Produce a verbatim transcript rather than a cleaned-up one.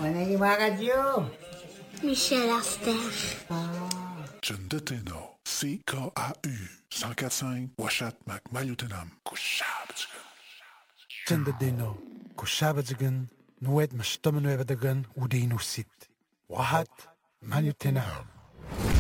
ונהי מהרדיו. Michel Aster. John Deteno, C K A U, cent quatre cinq, Washat Mac Mayutenam, Kushabzigan. John Deteno, Kushabzigan, Nuet Mashtaman Webadagan, Udinu Sit. Wahat Mayutenam.